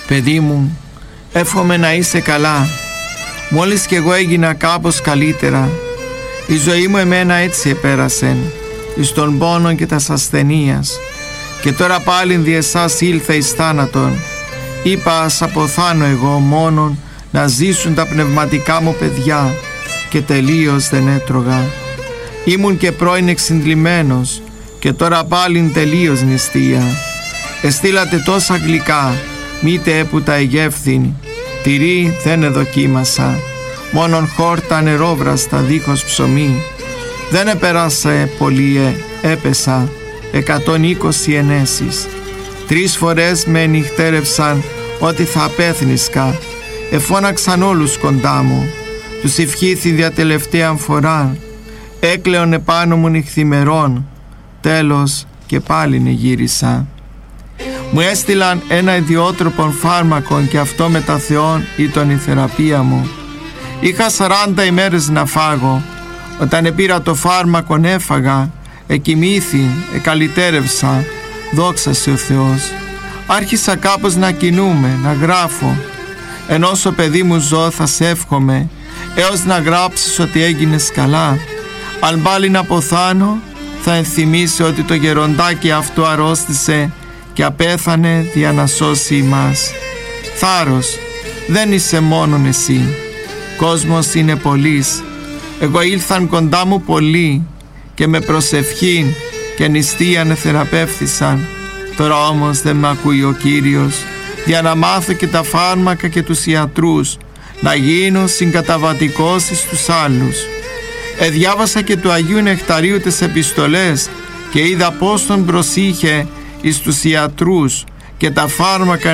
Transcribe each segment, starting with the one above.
Παιδί μου, εύχομαι να είσαι καλά. Μόλις κι εγώ έγινα κάπως καλύτερα. Η ζωή μου εμένα έτσι επέρασε, εις τον πόνο και τας ασθενείας. Και τώρα πάλιν δι' εσάς ήλθα εις θάνατον. Είπα ας αποθάνω εγώ μόνον να ζήσουν τα πνευματικά μου παιδιά, και τελείως δεν έτρωγα. Ήμουν και πρώην εξυντλημένος, και τώρα πάλιν τελείως νηστεία. Εστήλατε τόσα γλυκά, μήτε έπου τα εγεύθην. Τυρί δεν εδοκίμασα, μόνον χόρτα νερόβραστα δίχως ψωμί. Δεν επέρασα πολύ, έπεσα 120 ενέσεις. 3 φορές με νυχτέρευσαν ότι θα απέθνισκα. Εφώναξαν όλους κοντά μου. Τους ευχήθη δια τελευταία φορά. Έκλαιον επάνω μου νυχθημερών. Τέλος και πάλιν εγύρισα. Μου έστειλαν ένα ιδιότροπον φάρμακον, και αυτό μετά Θεόν ήταν η θεραπεία μου. Είχα 40 ημέρες να φάγω. Όταν επήρα το φάρμακον έφαγα, εκοιμήθη, εκαλυτέρευσα. Δόξασε ο Θεός. Άρχισα κάπως να κινούμαι, να γράφω. Ενώ όσο παιδί μου ζω θα σε εύχομαι, έως να γράψεις ότι έγινες καλά. Αν πάλι να αποθάνω, θα ενθυμίσει ότι το γεροντάκι αυτό αρρώστησε και απέθανε για να σώσει εμάς. Θάρρος, δεν είσαι μόνον εσύ. Κόσμος είναι πολλής. Εγώ ήλθαν κοντά μου πολλοί και με προσευχήν και νηστείαν θεραπεύθησαν. Τώρα όμως δεν με ακούει ο Κύριος, για να μάθω και τα φάρμακα και τους ιατρούς, να γίνω συγκαταβατικός εις τους άλλους. Διάβασα και του Αγίου Νεκταρίου τις επιστολές και είδα πώς τον προσήχε εις τους ιατρούς και τα φάρμακα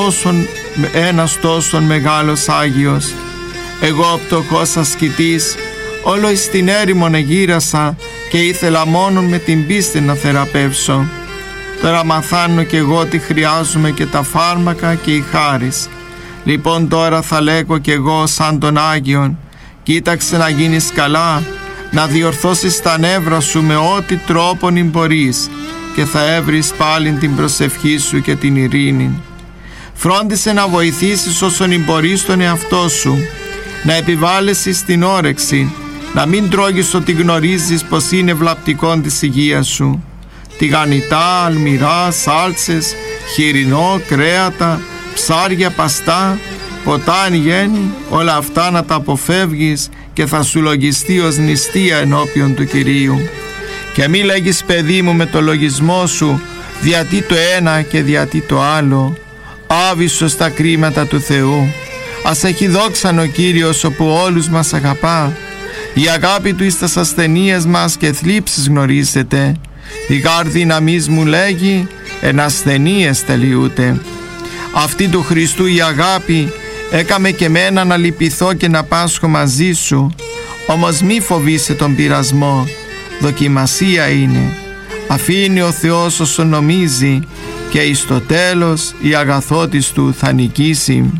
ένας τόσον μεγάλος Άγιος. Εγώ πτωχός ασκητής όλο εις την έρημον εγύρασα και ήθελα μόνον με την πίστη να θεραπεύσω. Τώρα μαθάνω κι εγώ ότι χρειάζομαι και τα φάρμακα και η χάρις. Λοιπόν τώρα θα λέγω κι εγώ σαν τον Άγιον, κοίταξε να γίνεις καλά, να διορθώσεις τα νεύρα σου με ό,τι τρόπον μπορείς, και θα έβρεις πάλιν την προσευχή σου και την ειρήνη. Φρόντισε να βοηθήσεις όσον μπορείς τον εαυτό σου, να επιβάλλεσαι την όρεξη, να μην τρώγεις ότι γνωρίζεις πως είναι βλαπτικόν της υγείας σου. Τηγανιτά, αλμυρά, σάλτσες, χοιρινό, κρέατα, ψάρια παστά, ποτά εν γέννη, όλα αυτά να τα αποφεύγεις και θα σου λογιστεί ως νηστεία ενώπιον του Κυρίου. Και μη λέγεις παιδί μου με το λογισμό σου διατί το ένα και διατί το άλλο. Άβυσσος τα κρίματα του Θεού. Ας έχει δόξαν ο Κύριος όπου όλους μας αγαπά. Η αγάπη του εις τας ασθενείες μας και θλίψεις γνωρίζετε. Η γάρ δύναμής μου λέγει εν ασθενείες τελειούται. Αυτή του Χριστού η αγάπη έκαμε και μένα να λυπηθώ και να πάσχω μαζί σου. Όμως μη φοβάσαι τον πειρασμό, δοκιμασία είναι. Αφήνει ο Θεός όσο νομίζει και εις το τέλος η αγαθότης του θα νικήσει.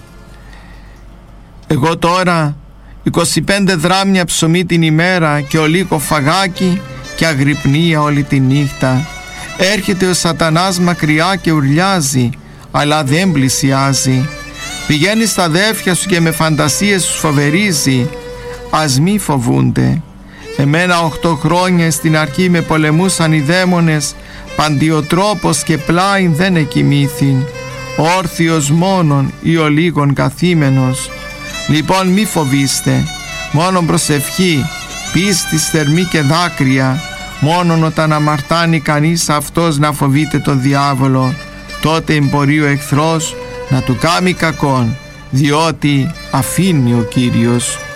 Εγώ τώρα 25 δράμια ψωμί την ημέρα και ολίκο φαγάκι και αγρυπνία όλη τη νύχτα. Έρχεται ο σατανάς μακριά και ουρλιάζει, αλλά δεν πλησιάζει. Πηγαίνει στα αδέρφια σου και με φαντασίες τους φοβερίζει. Ας μη φοβούνται. Εμένα 8 χρόνια στην αρχή με πολεμούσαν οι δαίμονες, παντιοτρόπος και πλάιν δεν εκοιμήθην, όρθιος μόνον ή ο λίγον καθήμενος. Λοιπόν μη φοβήστε, μόνον προσευχή, πίστη, θερμή και δάκρυα. Μόνον όταν αμαρτάνει κανείς αυτός να φοβείται τον διάβολο, τότε μπορεί ο εχθρός να του κάνει κακόν, διότι αφήνει ο Κύριος.